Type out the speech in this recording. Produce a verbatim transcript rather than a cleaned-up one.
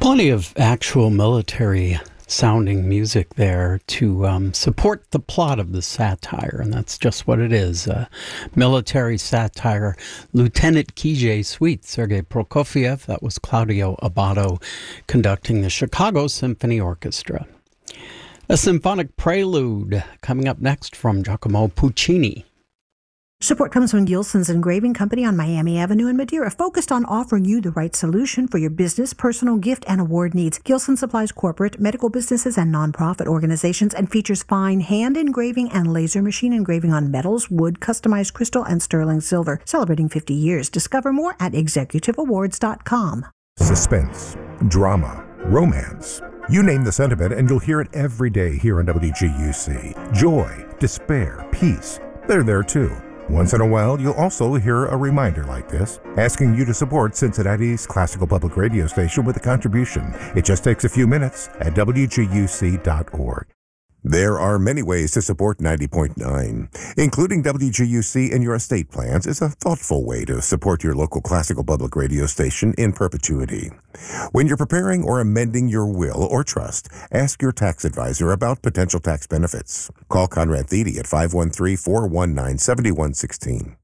Plenty of actual military sounding music there to um, support the plot of the satire, and that's just what it is. Uh, military satire. Lieutenant Kijé Suite, Sergei Prokofiev, that was Claudio Abbado conducting the Chicago Symphony Orchestra. A symphonic prelude coming up next from Giacomo Puccini. Support comes from Gilson's Engraving Company on Miami Avenue in Madeira, focused on offering you the right solution for your business, personal, gift, and award needs. Gilson supplies corporate, medical businesses, and nonprofit organizations and features fine hand engraving and laser machine engraving on metals, wood, customized crystal, and sterling silver. Celebrating fifty years. Discover more at executive awards dot com. Suspense, drama, romance. You name the sentiment and you'll hear it every day here on W G U C. Joy, despair, peace. They're there too. Once in a while, you'll also hear a reminder like this, asking you to support Cincinnati's classical public radio station with a contribution. It just takes a few minutes at W G U C dot org. There are many ways to support ninety point nine. Including W G U C in your estate plans is a thoughtful way to support your local classical public radio station in perpetuity. When you're preparing or amending your will or trust, ask your tax advisor about potential tax benefits. Call Conrad Thede at five one three, four one nine, seven one one six.